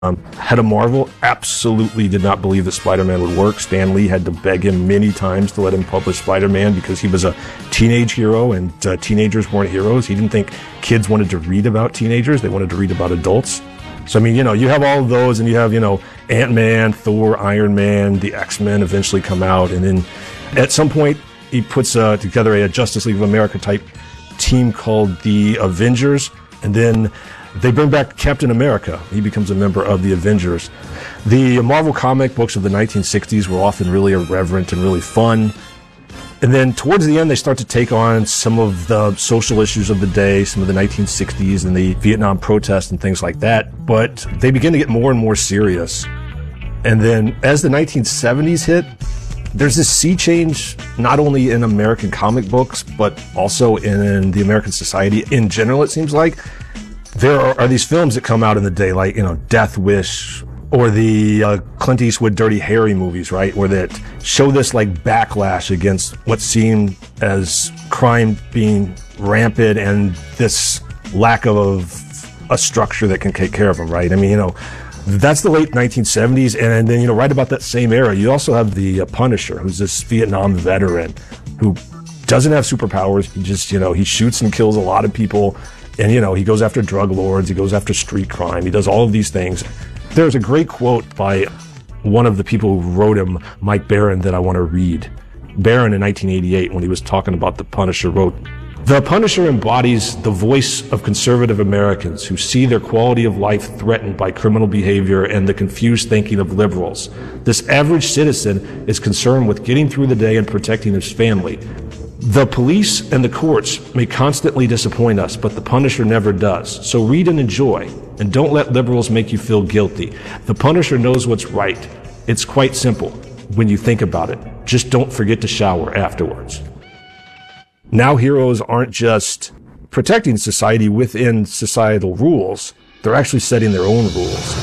Head of Marvel absolutely did not believe that Spider-Man would work. Stan Lee had to beg him many times to let him publish Spider-Man because he was a teenage hero and teenagers weren't heroes. He didn't think kids wanted to read about teenagers. They wanted to read about adults. So, I mean, you have all of those, and you have, Ant-Man, Thor, Iron Man, the X-Men eventually come out. And then at some point, he puts together a Justice League of America type team called the Avengers. And then they bring back Captain America. He becomes a member of the Avengers. The Marvel comic books of the 1960s were often really irreverent and really fun. And then towards the end, they start to take on some of the social issues of the day, some of the 1960s and the Vietnam protests and things like that. But they begin to get more and more serious. And then as the 1970s hit, there's this sea change, not only in American comic books, but also in the American society in general, it seems like. There are these films that come out in the day, like, Death Wish, or the Clint Eastwood Dirty Harry movies, right? Where that show this like backlash against what seemed as crime being rampant and this lack of a structure that can take care of them, right? I mean, that's the late 1970s. And then, right about that same era, you also have the Punisher, who's this Vietnam veteran who doesn't have superpowers. He just, he shoots and kills a lot of people. And, he goes after drug lords, he goes after street crime, he does all of these things. There's a great quote by one of the people who wrote him, Mike Baron, that I want to read. Baron in 1988, when he was talking about the Punisher, wrote, "The Punisher embodies the voice of conservative Americans who see their quality of life threatened by criminal behavior and the confused thinking of liberals. This average citizen is concerned with getting through the day and protecting his family. The police and the courts may constantly disappoint us, but the Punisher never does. So read and enjoy, and don't let liberals make you feel guilty. The Punisher knows what's right. It's quite simple when you think about it. Just don't forget to shower afterwards." Now heroes aren't just protecting society within societal rules, they're actually setting their own rules.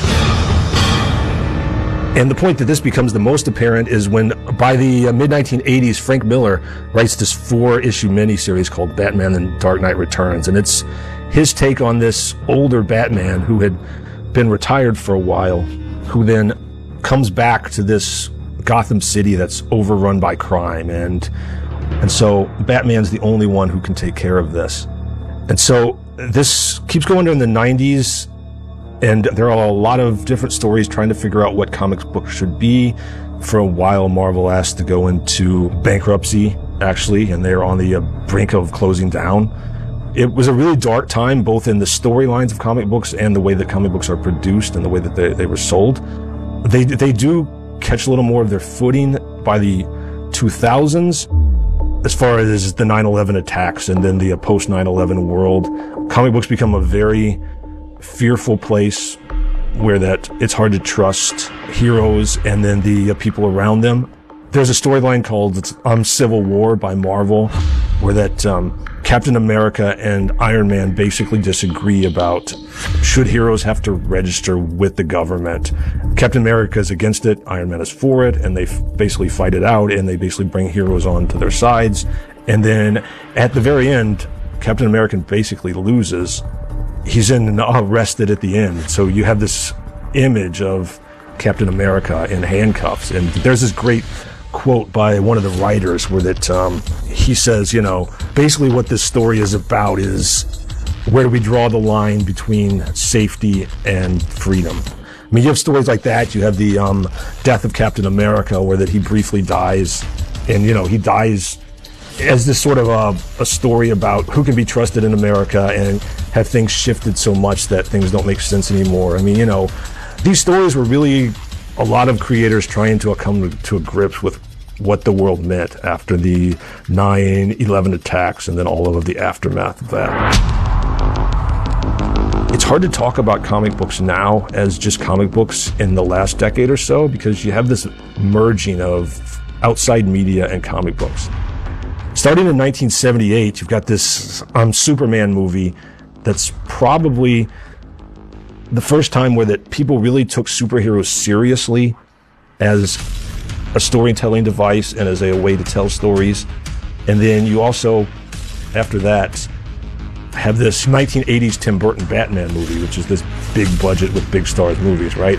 And the point that this becomes the most apparent is when, by the mid-1980s, Frank Miller writes this 4-issue miniseries called Batman and Dark Knight Returns. And it's his take on this older Batman who had been retired for a while, who then comes back to this Gotham City that's overrun by crime. And so Batman's the only one who can take care of this. And so this keeps going during the 90s. And there are a lot of different stories trying to figure out what comics books should be. For a while, Marvel asked to go into bankruptcy, actually, and they're on the brink of closing down. It was a really dark time, both in the storylines of comic books and the way that comic books are produced and the way that they were sold. They do catch a little more of their footing by the 2000s, as far as the 9/11 attacks and then the post 9/11 world. Comic books become a very fearful place where that it's hard to trust heroes and then the people around them. There's a storyline called Civil War by Marvel where that Captain America and Iron Man basically disagree about should heroes have to register with the government. Captain America is against it, Iron Man is for it, and they basically fight it out, and they basically bring heroes on to their sides. And then at the very end, Captain America basically loses. He's arrested at the end. So you have this image of Captain America in handcuffs. And there's this great quote by one of the writers where that he says, basically what this story is about is where do we draw the line between safety and freedom. I mean, you have stories like that. You have the death of Captain America where that he briefly dies. And, he dies as this sort of a story about who can be trusted in America and have things shifted so much that things don't make sense anymore. I mean, these stories were really a lot of creators trying to come to a grips with what the world meant after the 9/11 attacks and then all of the aftermath of that. It's hard to talk about comic books now as just comic books in the last decade or so because you have this merging of outside media and comic books. Starting in 1978, you've got this Superman movie that's probably the first time where that people really took superheroes seriously as a storytelling device and as a way to tell stories. And then you also, after that, have this 1980s Tim Burton Batman movie, which is this big budget with big stars movies, right?